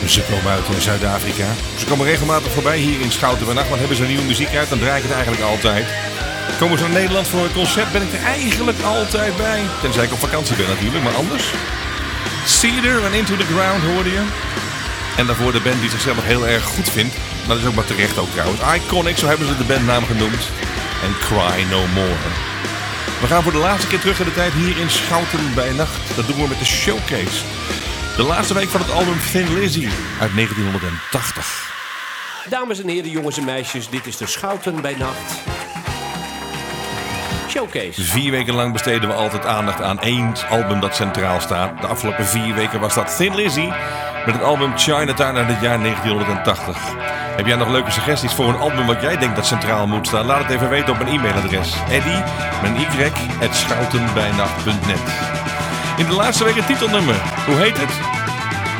Ze komen uit Zuid-Afrika. Ze komen regelmatig voorbij hier in Schouten bij Nacht. Want hebben ze nieuwe muziek uit, dan draai ik het eigenlijk altijd. Komen ze naar Nederland voor een concert, ben ik er eigenlijk altijd bij. Tenzij ik op vakantie ben natuurlijk, maar anders. Cedar en Into the Ground hoorde je. En daarvoor de band die zichzelf heel erg goed vindt. Dat is ook maar terecht ook trouwens. Iconic, zo hebben ze de bandnaam genoemd. En Cry No More. We gaan voor de laatste keer terug in de tijd hier in Schouten bij Nacht. Dat doen we met de Showcase. De laatste week van het album Thin Lizzy uit 1980. Dames en heren, jongens en meisjes, dit is de Schouten bij Nacht Showcase. 4 weken lang besteden we altijd aandacht aan één album dat centraal staat. De afgelopen 4 weken was dat Thin Lizzy met het album Chinatown uit het jaar 1980. Heb jij nog leuke suggesties voor een album wat jij denkt dat centraal moet staan? Laat het even weten op mijn e-mailadres. Eddie, met een y, @schoutenbijnacht.net. In de laatste week een titelnummer. Hoe heet het?